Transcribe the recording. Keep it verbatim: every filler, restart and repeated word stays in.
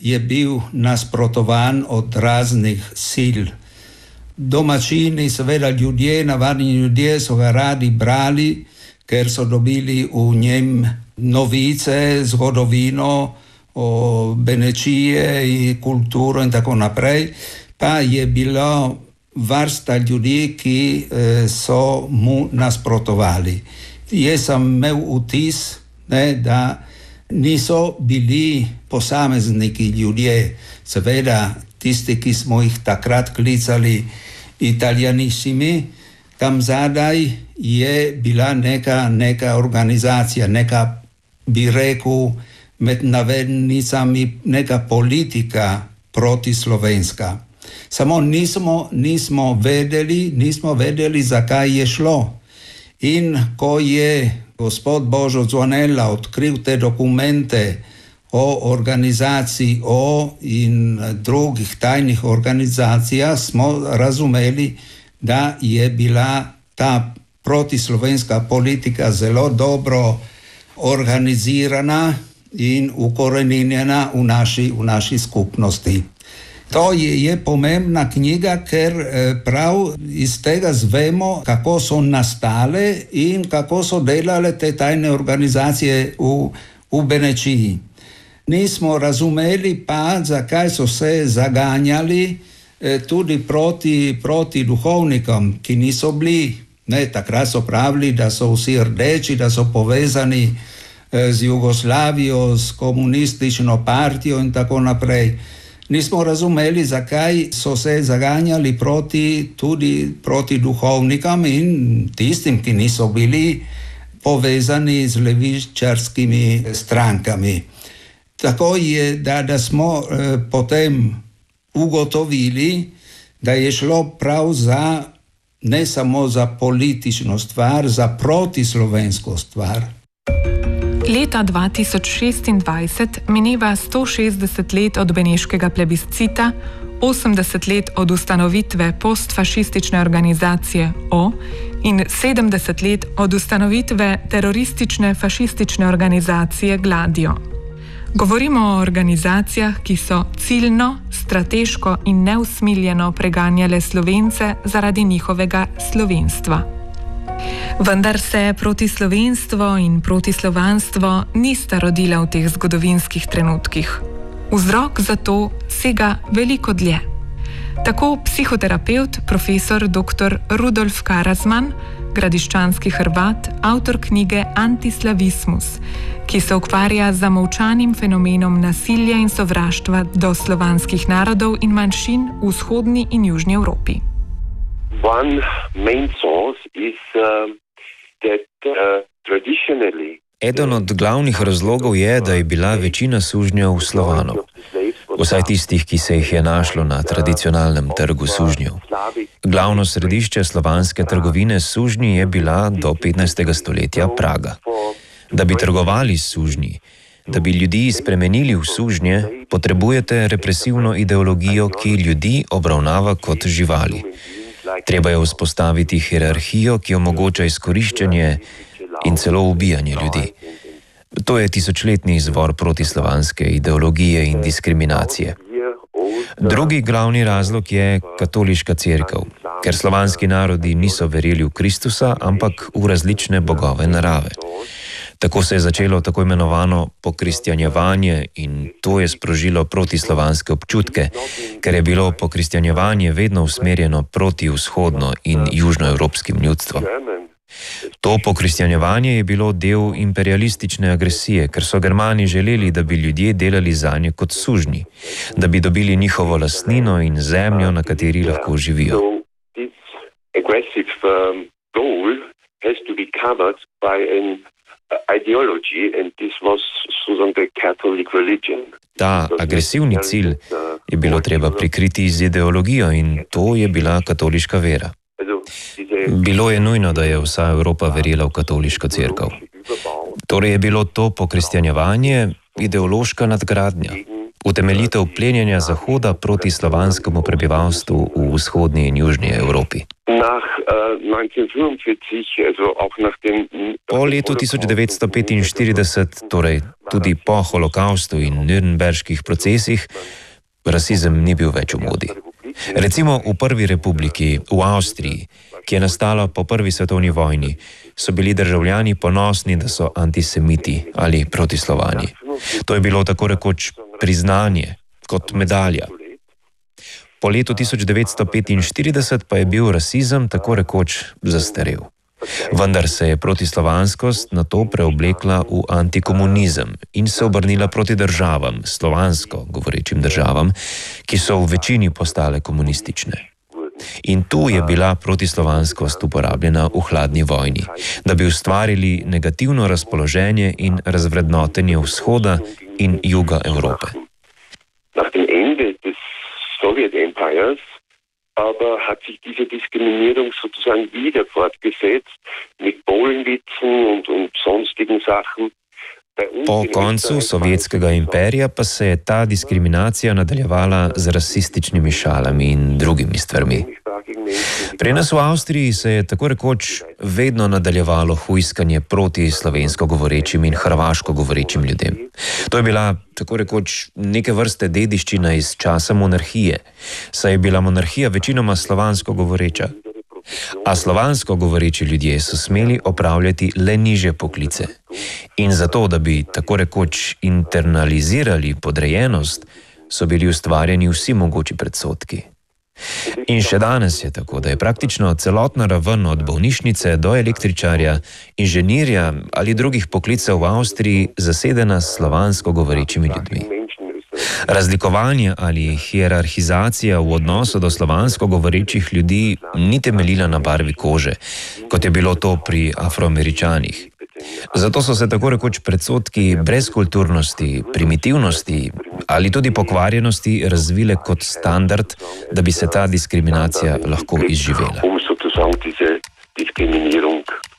je bil nasprotovan od raznih sil. Domačini, seveda ljudje, navadni ljudje so ga radi brali, ker so dobili v njem novice, zgodovino o Benečije in kulturo in tako naprej, pa je bilo vrsta ljudi, ki so mu nasprotovali. Jaz sem imel vtis, ne, da niso bili posamezniki ljudje, seveda tisti, ki smo jih takrat klicali italijanissimi, tam zadaj je bila neka, neka organizacija, neka, bi rekel, med navednicami, neka politika protislovenska. Samo nismo, nismo vedeli, nismo vedeli, zakaj je šlo. In ko je gospod Božo Zvonella odkril te dokumente o organizaciji O in drugih tajnih organizacijah, smo razumeli, da je bila ta protislovenska politika zelo dobro organizirana in ukoreninjena v naši, v naši skupnosti. To je, je pomembna knjiga, ker prav iz tega zvemo, kako so nastale in kako so delale te tajne organizacije v, v Benečiji. Nismo razumeli pa, zakaj so se zaganjali tudi proti, proti duhovnikom, ki niso bili. Ne, takrat so pravili, da so vsi rdeči, da so povezani z Jugoslavijo, s komunistično partijo in tako naprej. Nismo razumeli, zakaj so se zaganjali proti, tudi proti duhovnikom in tistim, ki niso bili povezani z levičarskimi strankami. Tako je, da, da smo eh, potem ugotovili, da je šlo prav za, ne samo za politično stvar, za protislovensko stvar. Leta dva tisoč šestindvajset mineva sto šestdeset let od beneškega plebiscita, osemdeset let od ustanovitve postfašistične organizacije O in sedemdeset let od ustanovitve teroristične fašistične organizacije Gladio. Govorimo o organizacijah, ki so ciljno, strateško in neusmiljeno preganjale Slovence zaradi njihovega slovenstva. Vendar se protislovenstvo in protislovanstvo nista rodila v teh zgodovinskih trenutkih. Vzrok za to sega veliko dlje. Tako psihoterapevt profesor doktor Rudolf Karazman, gradiščanski Hrvat, avtor knjige Antislavismus, ki se ukvarja z zamolčanim fenomenom nasilja in sovraštva do slovanskih narodov in manjšin v vzhodni in južni Evropi. One main source is uh, that uh, traditionally Eden od glavnih razlogov je, da je bila večina sužnjev Slovanov, vsaj tistih, ki se jih je našlo na tradicionalnem trgu sužnjev. Glavno središče slovanske trgovine s sužnji je bila do petnajstega stoletja Praga. Da bi trgovali s sužnji, da bi ljudi spremenili v sužnje, potrebujete represivno ideologijo, ki ljudi obravnava kot živali. Treba je vzpostaviti hierarhijo, ki omogoča izkoriščanje in celo ubijanje ljudi. To je tisočletni izvor protislovanske ideologije in diskriminacije. Drugi glavni razlog je katoliška cerkev, ker slovanski narodi niso verjeli v Kristusa, ampak v različne bogove narave. Tako se je začelo tako imenovano pokristjanjevanje in to je sprožilo protislovanske občutke, ker je bilo pokristjanjevanje vedno usmerjeno proti vzhodno in južnoevropskim ljudstvom. To pokristjanjevanje je bilo del imperialistične agresije, ker so Germani želeli, da bi ljudje delali zanje kot sužnji, da bi dobili njihovo lastnino in zemljo, na kateri lahko živijo. Ta agresivni cilj je bilo treba prikriti z ideologijo in to je bila katoliška vera. Bilo je nujno, da je vsa Evropa verjela v katoliško cerkev. Torej je bilo to pokristjanjevanje ideološka nadgradnja, utemeljitev plenjenja Zahoda proti slovanskemu prebivalstvu v vzhodni in južni Evropi. Po letu tisoč devetsto petinštirideset, torej tudi po holokaustu in nürnberških procesih, rasizem ni bil več v modi. Recimo v Prvi republiki, v Avstriji, ki je nastala po Prvi svetovni vojni, so bili državljani ponosni, da so antisemiti ali protislovani. To je bilo tako rekoč priznanje, kot medalja. Po letu tisoč devetsto petinštirideset pa je bil rasizem tako rekoč zastarel. Vendar se je protislovanskost nato preoblekla v antikomunizem in se obrnila proti državam, slovansko govorečim državam, ki so v večini postale komunistične. In tu je bila protislovanskost uporabljena v hladni vojni, da bi ustvarili negativno razpoloženje in razvrednotenje vzhoda in juga Evrope. Aber hat sich diese Diskriminierung sozusagen wieder fortgesetzt mit Polenwitzen und, und sonstigen Sachen. Po koncu Sovjetskega imperija pa se je ta diskriminacija nadaljevala z rasističnimi šalami in drugimi stvarmi. Pri nas v Avstriji se je tako rekoč vedno nadaljevalo hujskanje proti slovensko govorečim in hrvaško govorečim ljudem. To je bila tako rekoč neke vrste dediščina iz časa monarhije, saj je bila monarhija večinoma slovansko govoreča. A slovansko govoreči ljudje so smeli opravljati le nižje poklice. In zato, da bi tako rekoč internalizirali podrejenost, so bili ustvarjeni vsi mogoči predsodki. In še danes je tako, da je praktično celotna raven od bolnišnice do električarja, inženirja ali drugih poklicev v Avstriji zasedena s slovansko govorečimi ljudmi. Razlikovanje ali hierarhizacija v odnosu do slovansko govorečih ljudi ni temeljila na barvi kože, kot je bilo to pri Afroameričanih. Zato so se tako rekoč predsodki brezkulturnosti, primitivnosti ali tudi pokvarjenosti razvile kot standard, da bi se ta diskriminacija lahko izživela.